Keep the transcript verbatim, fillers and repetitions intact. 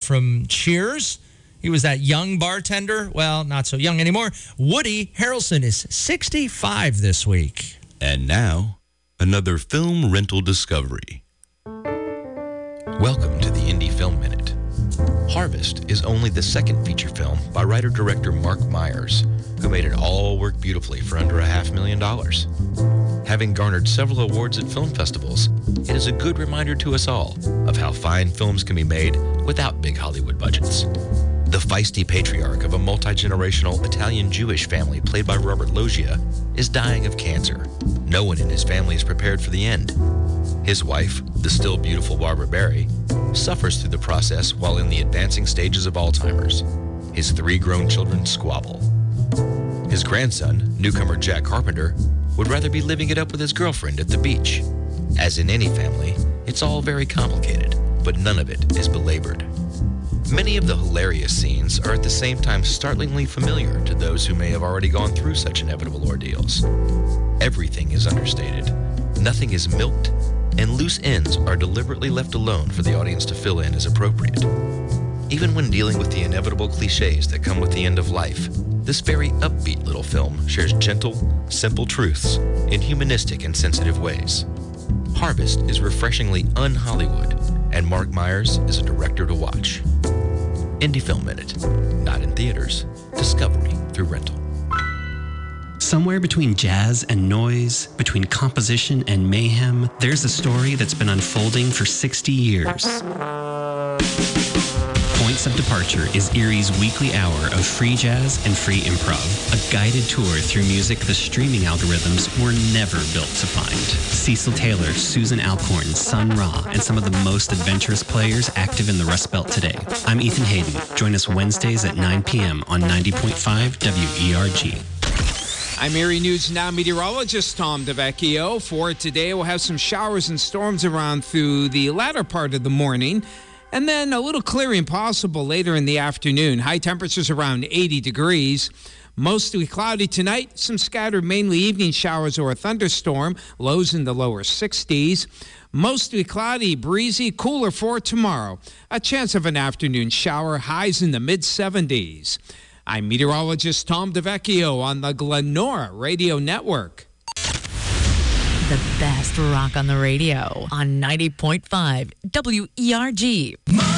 from Cheers. He was that young bartender. Well, not so young anymore. Woody Harrelson is sixty-five this week. And now, another film rental discovery. Welcome to the Indie Film Minute. Harvest is only the second feature film by writer-director Mark Myers, who made it all work beautifully for under a half million dollars. Having garnered several awards at film festivals, it is a good reminder to us all of how fine films can be made without big Hollywood budgets. The feisty patriarch of a multi-generational Italian-Jewish family played by Robert Loggia is dying of cancer. No one in his family is prepared for the end. His wife, the still beautiful Barbara Barry, suffers through the process while in the advancing stages of Alzheimer's. His three grown children squabble. His grandson, newcomer Jack Carpenter, would rather be living it up with his girlfriend at the beach. As in any family, it's all very complicated, but none of it is belabored. Many of the hilarious scenes are at the same time startlingly familiar to those who may have already gone through such inevitable ordeals. Everything is understated, nothing is milked, and loose ends are deliberately left alone for the audience to fill in as appropriate. Even when dealing with the inevitable cliches that come with the end of life, this very upbeat little film shares gentle, simple truths in humanistic and sensitive ways. Harvest is refreshingly un-Hollywood, and Mark Myers is a director to watch. Indie Film Minute, not in theaters, discovery through rental. Somewhere between jazz and noise, between composition and mayhem, there's a story that's been unfolding for sixty years. Points of Departure is Erie's weekly hour of free jazz and free improv, a guided tour through music the streaming algorithms were never built to find. Cecil Taylor, Susan Alcorn, Sun Ra, and some of the most adventurous players active in the Rust Belt today. I'm Ethan Hayden. Join us Wednesdays at nine p.m. on ninety point five W E R G. I'm Erie News Now meteorologist Tom DeVecchio. For today, we'll have some showers and storms around through the latter part of the morning, and then a little clearing possible later in the afternoon. High temperatures around eighty degrees. Mostly cloudy tonight. Some scattered mainly evening showers or a thunderstorm. Lows in the lower sixties. Mostly cloudy, breezy, cooler for tomorrow. A chance of an afternoon shower. Highs in the mid seventies. I'm meteorologist Tom DeVecchio on the Glenora Radio Network. The best rock on the radio on ninety point five W E R G.